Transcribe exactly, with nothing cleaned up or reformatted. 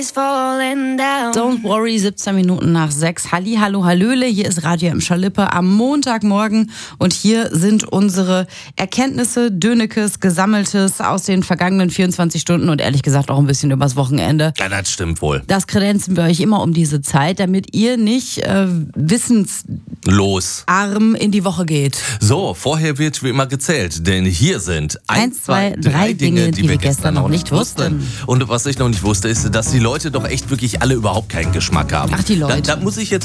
Don't worry, siebzehn Minuten nach sechs. Halli, hallo, hallöle. Hier ist Radio M. Schalippe am Montagmorgen und hier sind unsere Erkenntnisse, Dönekes, Gesammeltes aus den vergangenen vierundzwanzig Stunden und ehrlich gesagt auch ein bisschen übers Wochenende. Ja, das stimmt wohl. Das kredenzen wir euch immer um diese Zeit, damit ihr nicht äh, wissensarm in die Woche geht. So, vorher wird wie immer gezählt, denn hier sind Eins, zwei, drei Dinge, die wir gestern noch nicht wussten. Und was ich noch nicht wusste, ist, dass die Leute doch echt wirklich alle überhaupt keinen Geschmack haben. Ach, die Leute. Da, da muss ich jetzt